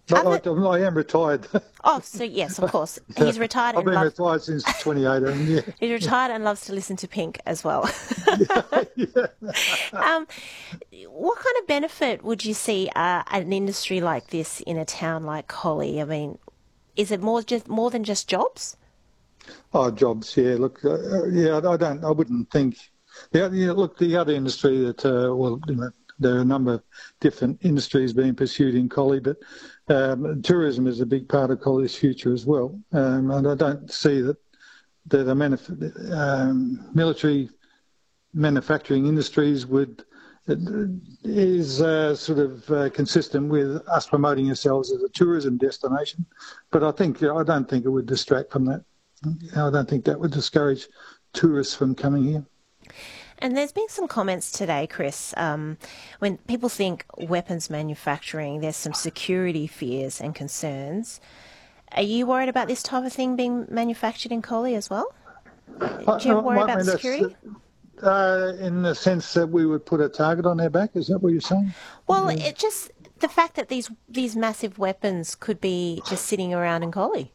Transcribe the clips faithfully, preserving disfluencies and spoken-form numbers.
Not, Other... I, I am retired. Oh, so yes, of course. He's retired I've and been loves... retired since twenty eighteen, yeah. He's retired and loves to listen to Pink as well. yeah, yeah. um, what kind of benefit would you see uh, an industry like this in a town like Collie? I mean, is it more just more than just jobs? Oh, jobs, yeah. Look, uh, yeah, I don't, I wouldn't think. Yeah, yeah, look, the other industry that, uh, well, you know, there are a number of different industries being pursued in Collie, but um, tourism is a big part of Collie's future as well. Um, and I don't see that that the manuf- um, military manufacturing industries would is uh, sort of uh, consistent with us promoting ourselves as a tourism destination. But I think I don't think it would distract from that. I don't think that would discourage tourists from coming here. And there's been some comments today, Chris, um, when people think weapons manufacturing, there's some security fears and concerns. Are you worried about this type of thing being manufactured in Collie as well? Do you I, worry I about mean, the security? Uh, in the sense that we would put a target on their back, is that what you're saying? Well, Yeah. it just the fact that these these massive weapons could be just sitting around in Collie.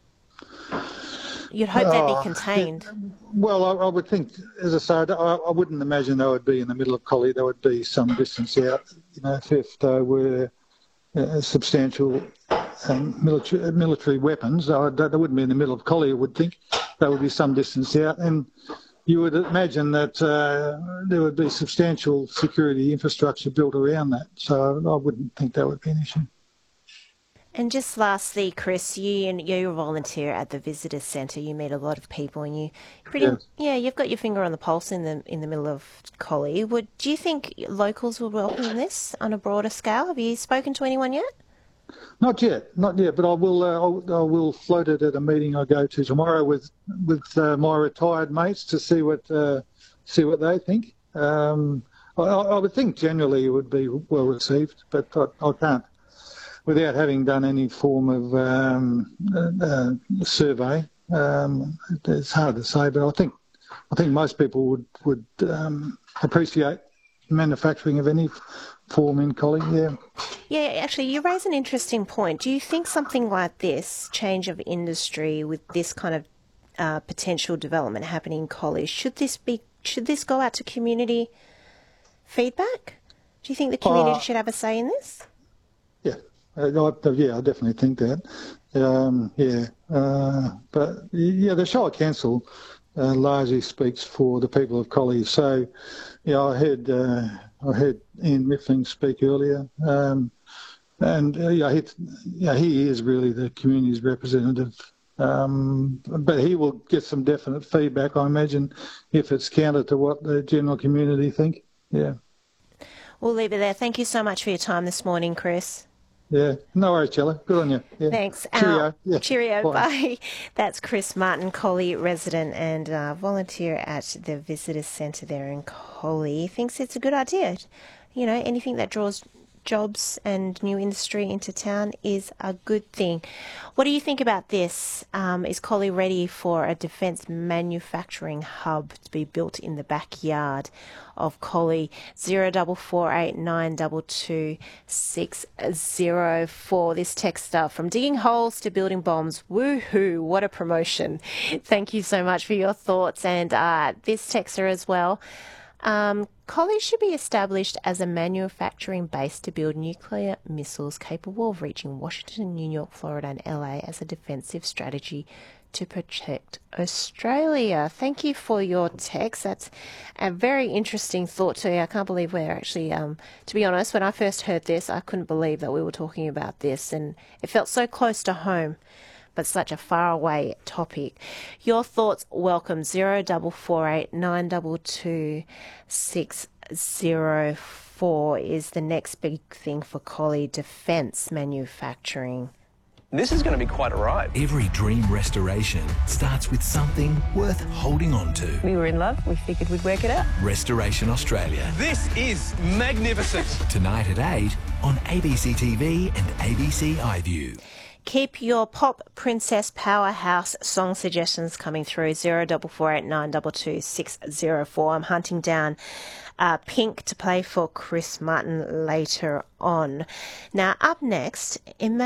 You'd hope they'd be contained. It, well, I, I would think, as I said, I, I wouldn't imagine they would be in the middle of Collie. They would be some distance out. You know, if, if they were uh, substantial um, military military weapons, I, they wouldn't be in the middle of Collie. I would think they would be some distance out, and you would imagine that uh, there would be substantial security infrastructure built around that. So I wouldn't think that would be an issue. And just lastly, Chris, you and you volunteer at the Visitors Centre. You meet a lot of people, and you pretty Yes. yeah, you've got your finger on the pulse in the in the middle of Collie. Would do you think locals would welcome this on a broader scale? Have you spoken to anyone yet? Not yet, not yet. But I will. Uh, I'll, I will float it at a meeting I go to tomorrow with with uh, my retired mates to see what uh, see what they think. Um, I, I would think generally it would be well received, but I, I can't. Without having done any form of um, uh, survey, um, it's hard to say. But I think I think most people would would um, appreciate manufacturing of any form in Collie. Yeah. Yeah, actually, you raise an interesting point. Do you think something like this, change of industry with this kind of uh, potential development happening in Collie, should this be should this go out to community feedback? Do you think the community Uh, should have a say in this? Yeah. Uh, I, yeah, I definitely think that. Um, yeah, uh, but yeah, the Shire Council uh, largely speaks for the people of Collie. So, yeah, I heard uh, I heard Ian Mifflin speak earlier, um, and uh, yeah, he, yeah, he is really the community's representative. Um, but he will get some definite feedback, I imagine, if it's counter to what the general community think. Yeah. We'll leave it there. Thank you so much for your time this morning, Chris. Yeah, no worries, Chella. Good on you. Yeah. Thanks. Cheerio. Uh, Yeah. Cheerio. Bye. Bye. That's Chris Martin, Collie resident and uh, volunteer at the Visitors Centre there in Collie. He thinks it's a good idea. You know, anything that draws jobs and new industry into town is a good thing. What do you think about this? Um, is Collie ready for a defence manufacturing hub to be built in the backyard of Collie? Zero double four eight nine double two six zero four. This texter, from digging holes to building bombs. Woohoo! What a promotion! Thank you so much for your thoughts, and uh, this texter as well. Um, Collie should be established as a manufacturing base to build nuclear missiles capable of reaching Washington, New York, Florida and L A as a defensive strategy to protect Australia. Thank you for your text. That's a very interesting thought too. I can't believe we're actually, um, to be honest, when I first heard this, I couldn't believe that we were talking about this, and it felt so close to home, but such a faraway topic. Your thoughts welcome. Zero double four eight nine double two six zero four is the next big thing for Collie: defence manufacturing. This is going to be quite a ride. Every dream restoration starts with something worth holding on to. We were in love. We figured we'd work it out. Restoration Australia. This is magnificent. Tonight at eight on A B C T V and A B C iView. Keep your pop princess powerhouse song suggestions coming through. Zero double four eight nine double two six zero four. I'm hunting down uh, Pink to play for Chris Martin later on. Now, up next, imagine